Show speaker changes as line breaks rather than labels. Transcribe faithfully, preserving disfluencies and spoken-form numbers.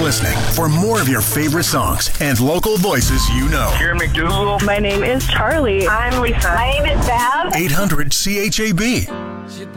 listening for more of your favorite songs and local voices you know.
Karen McDougal.
My name is Charlie.
I'm Lisa. My name is Bev.
eight hundred C H A B.